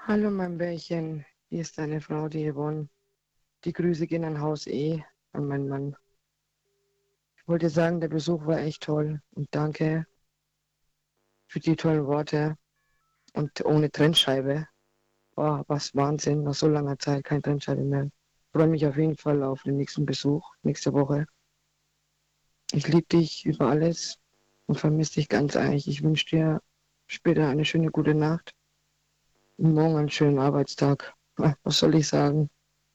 Hallo mein Bärchen, hier ist deine Frau, die Yvonne. Die Grüße gehen an Haus E, an meinen Mann. Ich wollte sagen, der Besuch war echt toll und danke für die tollen Worte und ohne Trennscheibe. Boah, was Wahnsinn, nach so langer Zeit kein Trennscheibe mehr. Ich freue mich auf jeden Fall auf den nächsten Besuch, nächste Woche. Ich liebe dich über alles und vermisse dich ganz ehrlich. Ich wünsche dir später eine schöne gute Nacht und morgen einen schönen Arbeitstag. Was soll ich sagen?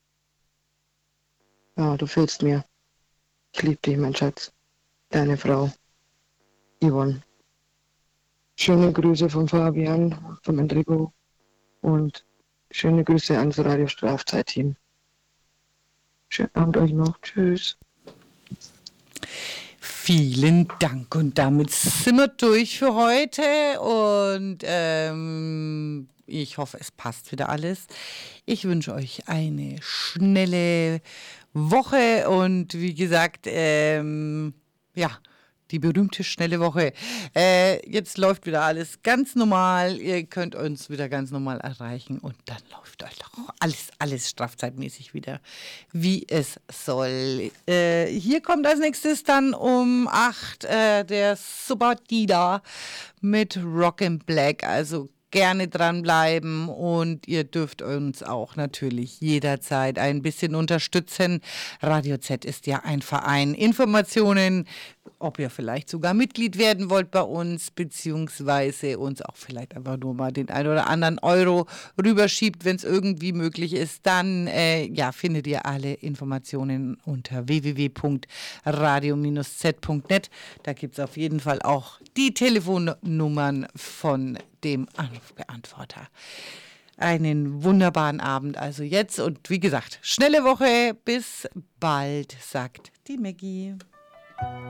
Ja, du fehlst mir. Ich liebe dich, mein Schatz. Deine Frau, Yvonne. Schöne Grüße von Fabian, vom Enrico und schöne Grüße ans Radio Strafzeit-Team. Schönen Abend euch noch. Tschüss. Vielen Dank und damit sind wir durch für heute und ich hoffe, es passt wieder alles. Ich wünsche euch eine schnelle Woche und wie gesagt, ja, die berühmte schnelle Woche. Jetzt läuft wieder alles ganz normal. Ihr könnt uns wieder ganz normal erreichen und dann läuft euch doch alles strafzeitmäßig wieder, wie es soll. Hier kommt als nächstes dann um 8 der Subadida mit Rock and Black. Also gerne dranbleiben und ihr dürft uns auch natürlich jederzeit ein bisschen unterstützen. Radio Z ist ja ein Verein. Informationen, ob ihr vielleicht sogar Mitglied werden wollt bei uns, beziehungsweise uns auch vielleicht einfach nur mal den ein oder anderen Euro rüberschiebt, wenn es irgendwie möglich ist, dann ja, findet ihr alle Informationen unter www.radio-z.net. Da gibt es auf jeden Fall auch die Telefonnummern von dem Anrufbeantworter. Einen wunderbaren Abend also jetzt und wie gesagt, schnelle Woche, bis bald, sagt die Maggie.